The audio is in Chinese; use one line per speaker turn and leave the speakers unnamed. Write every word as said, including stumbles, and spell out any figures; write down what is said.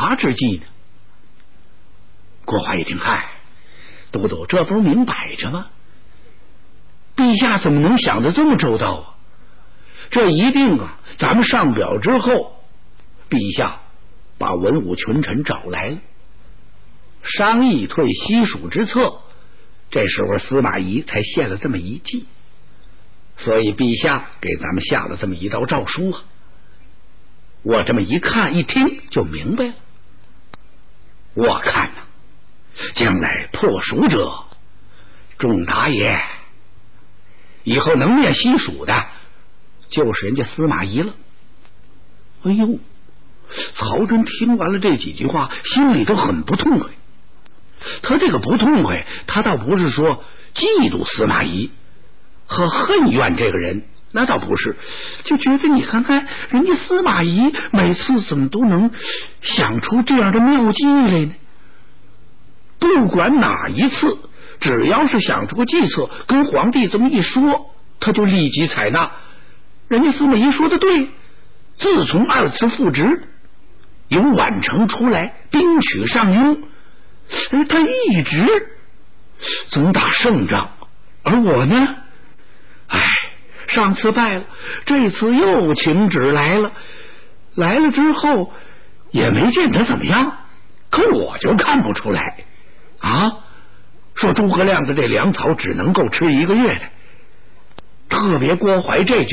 啥之计呢？郭槐一听，嗨，都督，这不是明摆着吗？陛下怎么能想得这么周到啊？这一定啊，咱们上表之后，陛下把文武群臣找来了，商议退西蜀之策。这时候司马懿才献了这么一计，所以陛下给咱们下了这么一道诏书啊。我这么一看一听就明白了，我看呐、啊，将来破蜀者仲达也，以后能灭西蜀的就是人家司马懿了。哎呦，曹真听完了这几句话，心里头很不痛快。他这个不痛快，他倒不是说嫉妒司马懿和恨怨这个人，那倒不是，就觉得你看看人家司马懿每次怎么都能想出这样的妙计来呢？不管哪一次，只要是想出个计策，跟皇帝这么一说，他就立即采纳。人家司马懿说的对，自从二次复职，由宛城出来，兵取上庸，他一直总打胜仗，而我呢，哎，上次败了，这次又请旨来了，来了之后也没见他怎么样，可我就看不出来啊。说诸葛亮的这粮草只能够吃一个月的，特别郭槐这句